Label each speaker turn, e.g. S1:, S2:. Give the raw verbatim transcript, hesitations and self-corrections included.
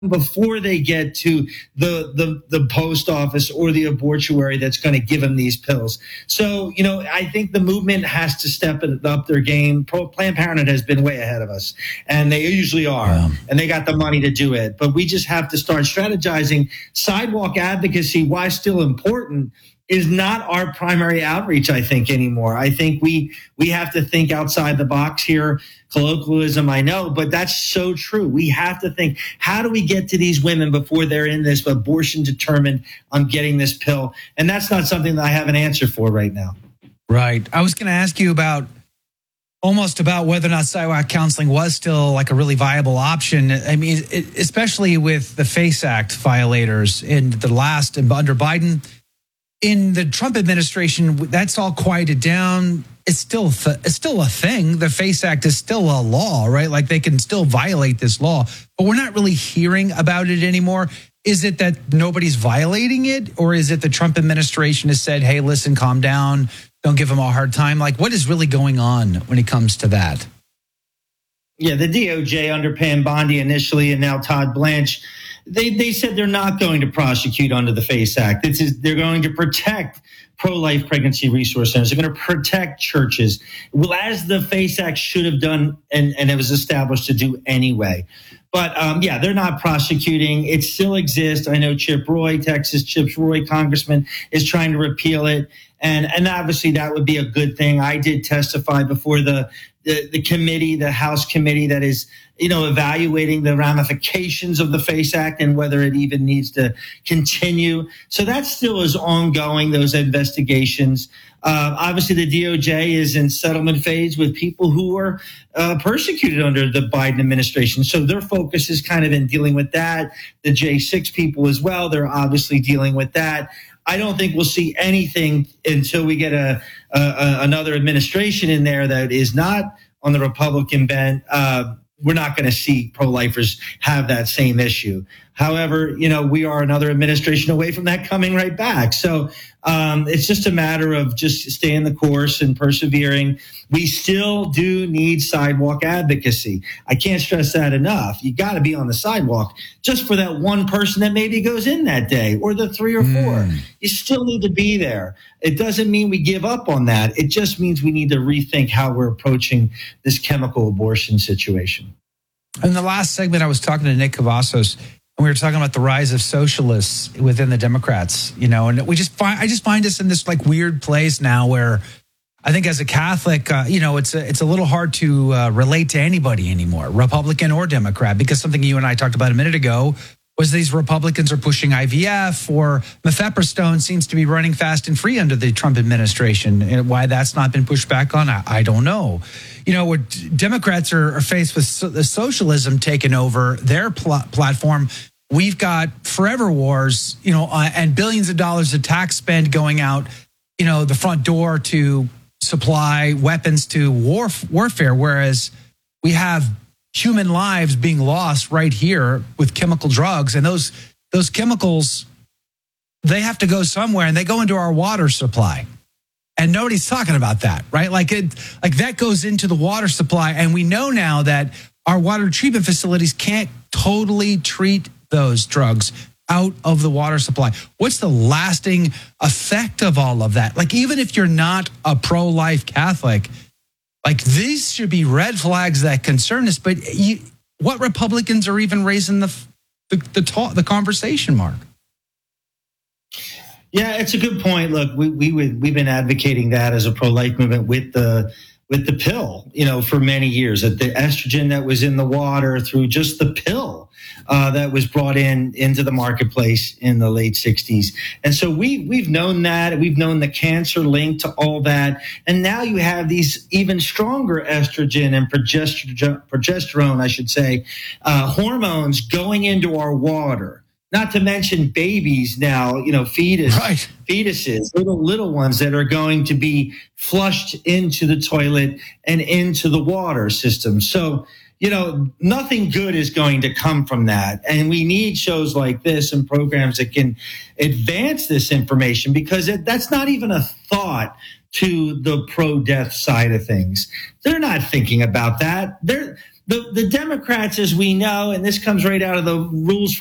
S1: before they get to the, the, the post office or the abortuary that's going to give them these pills. So, you know, I think the movement has to step up their game. Pro, Planned Parenthood has been way ahead of us, and they usually are, yeah. and they got the money to do it. But we just have to start strategizing. Sidewalk advocacy, why still important, is not our primary outreach, I think, anymore. I think we we have to think outside the box here. Colloquialism, I know, but that's so true. We have to think, how do we get to these women before they're in this abortion determined on getting this pill? And that's not something that I have an answer for right now.
S2: Right. I was going to ask you about almost about whether or not sidewalk counseling was still like a really viable option. I mean, it, especially with the FACE Act violators in the last, under Biden. In the Trump administration, that's all quieted down. It's still th- it's still a thing. The FACE Act is still a law, right? Like they can still violate this law, but we're not really hearing about it anymore. Is it that nobody's violating it, or is it the Trump administration has said, hey, listen, calm down, don't give them a hard time? Like, what is really going on when it comes to that?
S1: Yeah, the D O J under Pam Bondi initially, and now Todd Blanche, They they said they're not going to prosecute under the FACE Act. This is, they're going to protect pro-life pregnancy resource centers. They're going to protect churches, well, as the FACE Act should have done, and, and it was established to do anyway. But um, yeah, they're not prosecuting. It still exists. I know Chip Roy, Texas Chip Roy, congressman, is trying to repeal it. And, and obviously that would be a good thing. I did testify before the, the, the committee, the House committee that is, you know, evaluating the ramifications of the FACE Act and whether it even needs to continue. So that still is ongoing, those investigations. Uh, obviously, the D O J is in settlement phase with people who are uh, persecuted under the Biden administration. So their focus is kind of in dealing with that. The J six people as well, they're obviously dealing with that. I don't think we'll see anything until we get a, a, a another administration in there that is not on the Republican bent. Uh, we're not going to see pro-lifers have that same issue. However, you know, we are another administration away from that coming right back. So um, it's just a matter of just staying the course and persevering. We still do need sidewalk advocacy. I can't stress that enough. You got to be on the sidewalk just for that one person that maybe goes in that day, or the three or four. Mm. You still need to be there. It doesn't mean we give up on that. It just means we need to rethink how we're approaching this chemical abortion situation.
S2: In the last segment, I was talking to Nick Cavazos, and we were talking about the rise of socialists within the Democrats, you know, and we just find, I just find us in this like weird place now where I think as a Catholic, uh, you know, it's a, it's a little hard to uh, relate to anybody anymore, Republican or Democrat, because something you and I talked about a minute ago was these Republicans are pushing I V F, or mifepristone seems to be running fast and free under the Trump administration. And why that's not been pushed back on, I, I don't know. You know, where Democrats are, are faced with so, the socialism taking over their pl- platform. We've got forever wars, you know, uh, and billions of dollars of tax spend going out, you know, the front door to supply weapons to war warfare, whereas we have human lives being lost right here with chemical drugs, and those those chemicals, they have to go somewhere, and they go into our water supply. And nobody's talking about that, right? Like it, like that goes into the water supply. And we know now that our water treatment facilities can't totally treat those drugs out of the water supply. What's the lasting effect of all of that? Like, even if you're not a pro-life Catholic, like these should be red flags that concern us. But you, what Republicans are even raising the the the, talk, the conversation, Mark?
S1: Yeah, it's a good point. Look, we we would, we've been advocating that as a pro-life movement with the with the pill, you know, for many years. That the estrogen that was in the water through just the pill uh, that was brought in into the marketplace in the late sixties, and so we we've known that. We've known the cancer link to all that, and now you have these even stronger estrogen and progesterone, progesterone, I should say, uh, hormones going into our water. Not to mention babies now, you know, fetus, right. fetuses, little, little ones that are going to be flushed into the toilet and into the water system. So, you know, nothing good is going to come from that. And we need shows like this and programs that can advance this information, because it, that's not even a thought to the pro-death side of things. They're not thinking about that. They're the, the Democrats, as we know, and this comes right out of the rules